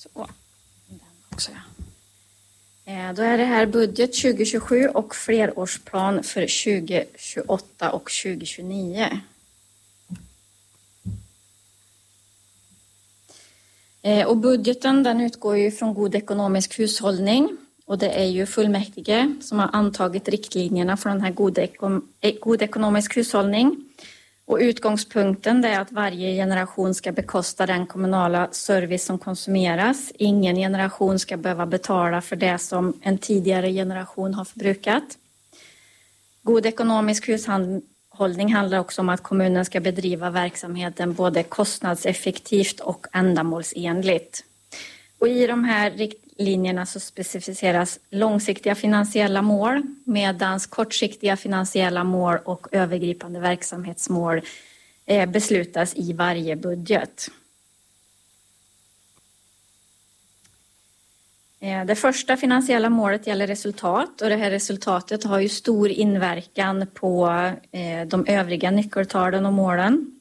Så. Den också, ja. Då är det här budget 2027 och flerårsplan för 2028 och 2029. Och budgeten den utgår ju från god ekonomisk hushållning och det är ju fullmäktige som har antagit riktlinjerna för den här god ekonomisk hushållning. Och utgångspunkten är att varje generation ska bekosta den kommunala service som konsumeras. Ingen generation ska behöva betala för det som en tidigare generation har förbrukat. God ekonomisk hushållning handlar också om att kommunen ska bedriva verksamheten både kostnadseffektivt och ändamålsenligt. Och i de här riktlinjerna så specificeras långsiktiga finansiella mål medan kortsiktiga finansiella mål och övergripande verksamhetsmål beslutas i varje budget. Det första finansiella målet gäller resultat och det här resultatet har ju stor inverkan på de övriga nyckeltalen och målen.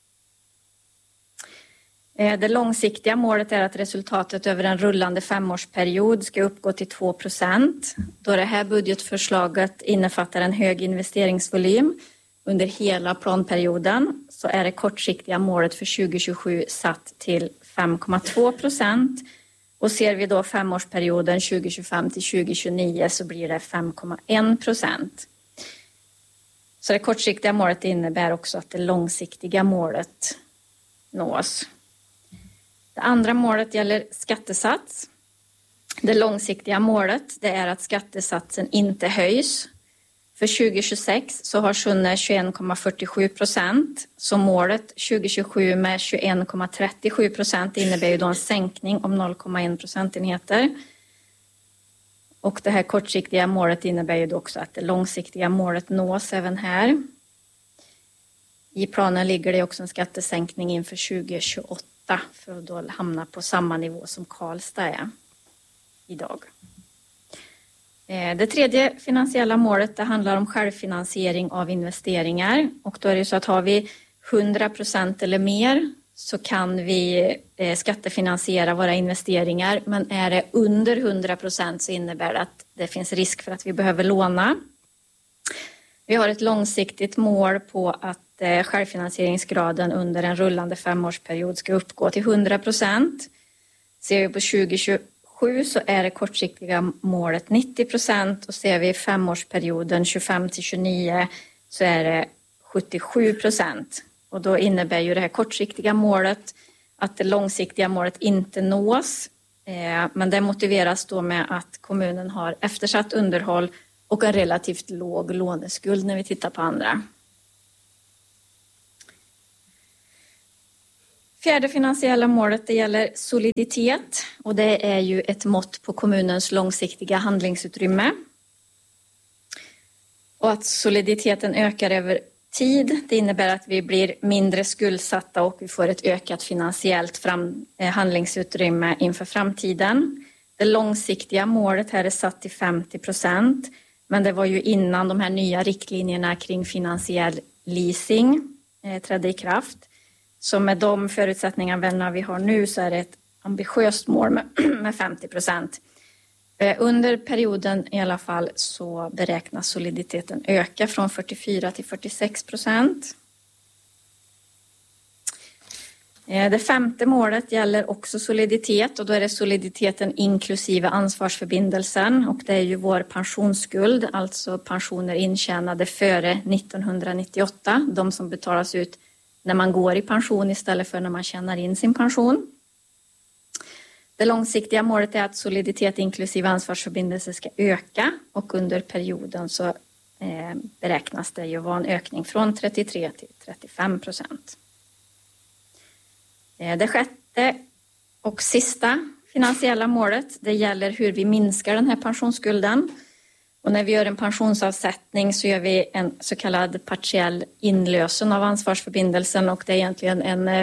Det långsiktiga målet är att resultatet över en rullande 5-årsperiod ska uppgå till 2%. Då det här budgetförslaget innefattar en hög investeringsvolym under hela planperioden så är det kortsiktiga målet för 2027 satt till 5,2%. Och ser vi då 5-årsperioden 2025 till 2029 så blir det 5,1%. Så det kortsiktiga målet innebär också att det långsiktiga målet nås. Det andra målet gäller skattesats. Det långsiktiga målet det är att skattesatsen inte höjs. För 2026 så har Sunne 21,47%. Så målet 2027 med 21,37% innebär ju då en sänkning om 0,1 procentenheter. Och det här kortsiktiga målet innebär ju då också att det långsiktiga målet nås även här. I planen ligger det också en skattesänkning inför 2028 för att då hamna på samma nivå som Karlstad är idag. Det tredje finansiella målet det handlar om självfinansiering av investeringar och då är det så att har vi 100% eller mer så kan vi skattefinansiera våra investeringar men är det under 100% så innebär det att det finns risk för att vi behöver låna. Vi har ett långsiktigt mål på att självfinansieringsgraden under en rullande 5-årsperiod ska uppgå till 100%. Ser vi på 2027 så är det kortsiktiga målet 90% och ser vi 5-årsperioden 25 till 29 så är det 77%. Och då innebär ju det här kortsiktiga målet att det långsiktiga målet inte nås. Men det motiveras då med att kommunen har eftersatt underhåll och en relativt låg låneskuld när vi tittar på andra. Fjärde finansiella målet det gäller soliditet och det är ju ett mått på kommunens långsiktiga handlingsutrymme. Och att soliditeten ökar över tid det innebär att vi blir mindre skuldsatta och vi får ett ökat finansiellt handlingsutrymme inför framtiden. Det långsiktiga målet här är satt till 50% men det var ju innan de här nya riktlinjerna kring finansiell leasing trädde i kraft. Så med de förutsättningarna vi har nu så är det ett ambitiöst mål med 50%. Under perioden i alla fall så beräknas soliditeten öka från 44 till 46%. Det femte målet gäller också soliditet och då är det soliditeten inklusive ansvarsförbindelsen och det är ju vår pensionsskuld, alltså pensioner intjänade före 1998, de som betalas ut när man går i pension istället för när man tjänar in sin pension. Det långsiktiga målet är att soliditet inklusive ansvarsförbindelse ska öka och under perioden så beräknas det ju vara en ökning från 33 till 35%. Det sjätte och sista finansiella målet det gäller hur vi minskar den här pensionsskulden. Och när vi gör en pensionsavsättning så gör vi en så kallad partiell inlösen av ansvarsförbindelsen och det är egentligen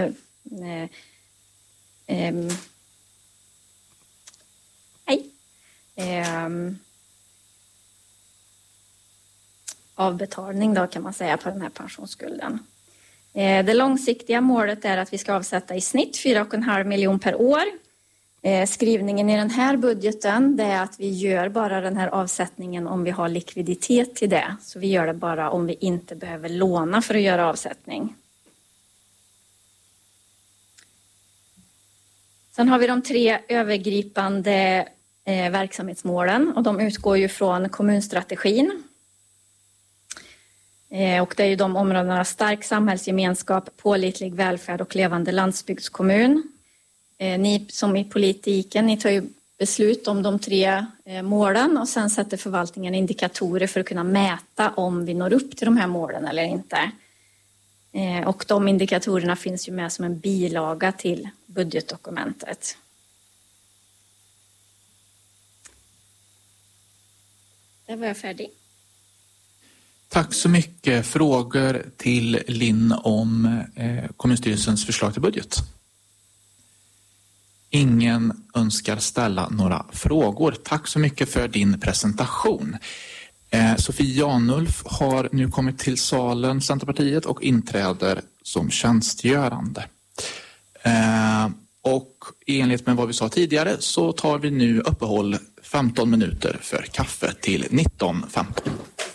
avbetalning då kan man säga på den här pensionsskulden. Det långsiktiga målet är att vi ska avsätta i snitt 4,5 miljoner per år. Skrivningen i den här budgeten det är att vi gör bara den här avsättningen om vi har likviditet till det. Så vi gör det bara om vi inte behöver låna för att göra avsättning. Sen har vi de 3 övergripande verksamhetsmålen och de utgår ju från kommunstrategin. Och det är ju de områdena stark samhällsgemenskap, pålitlig välfärd och levande landsbygdskommun. Ni som i politiken, ni tar ju beslut om de 3 målen och sen sätter förvaltningen indikatorer för att kunna mäta om vi når upp till de här målen eller inte. Och de indikatorerna finns ju med som en bilaga till budgetdokumentet. Där var jag färdig. Tack så mycket. Frågor till Linn om kommunstyrelsens förslag till budget? Ingen önskar ställa några frågor. Tack så mycket för din presentation. Sofie Janulf har nu kommit till salen, Centerpartiet, och inträder som tjänstgörande. Och i enlighet med vad vi sa tidigare så tar vi nu uppehåll 15 minuter för kaffe till 19.15.